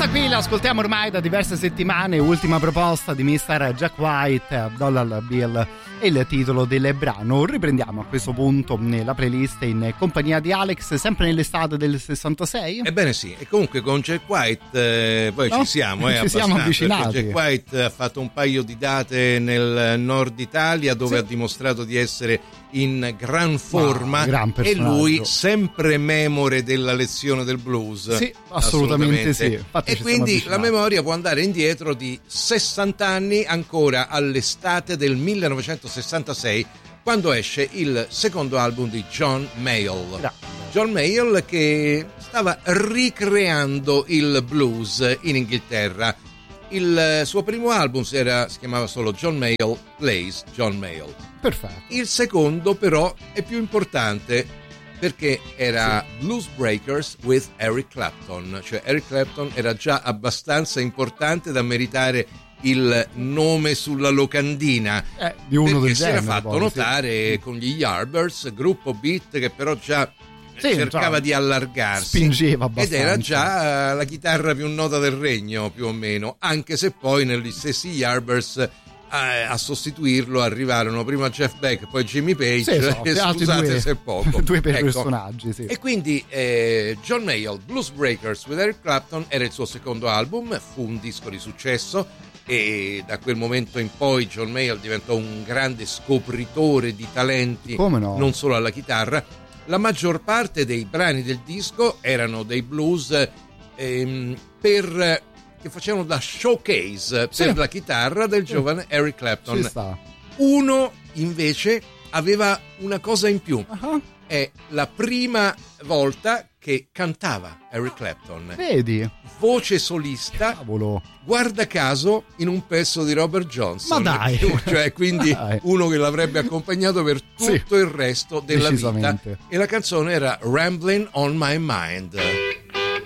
Noi qui l'ascoltiamo ormai da diverse settimane, ultima proposta di Mr. Jack White, Dollar Bill è il titolo del brano. Riprendiamo a questo punto la playlist in compagnia di Alex, sempre nell'estate del 66. Ebbene sì, e comunque con Jack White poi no? ci siamo avvicinati. Jack White ha fatto un paio di date nel nord Italia dove ha dimostrato di essere in gran forma, e lui sempre memore della lezione del blues. Sì, assolutamente sì. Infatti e quindi la memoria può andare indietro di 60 anni, ancora all'estate del 1966, quando esce il secondo album di John Mayall. John Mayall che stava ricreando il blues in Inghilterra. Il suo primo album si chiamava solo John Mayall Plays John Mayall. Perfetto. Il secondo però è più importante perché era Blues Breakers with Eric Clapton, cioè Eric Clapton era già abbastanza importante da meritare il nome sulla locandina di uno perché del si era fatto notare con gli Yardbirds, gruppo beat che però già cercava di allargarsi, spingeva abbastanza, ed era già la chitarra più nota del regno più o meno, anche se poi negli stessi Yardbirds a sostituirlo arrivarono prima Jeff Beck poi Jimmy Page, scusate se è poco, due personaggi, sì. E quindi John Mayall Blues Breakers with Eric Clapton era il suo secondo album, fu un disco di successo e da quel momento in poi John Mayall diventò un grande scopritore di talenti, non solo alla chitarra. La maggior parte dei brani del disco erano dei blues che facevano da showcase per la chitarra del giovane Eric Clapton. Uno invece aveva una cosa in più. È la prima volta che cantava Eric Clapton. Vedi? Voce solista. Cavolo. Guarda caso in un pezzo di Robert Johnson. Ma dai! Cioè, quindi uno che l'avrebbe accompagnato per tutto il resto della vita. E la canzone era Rambling on My Mind.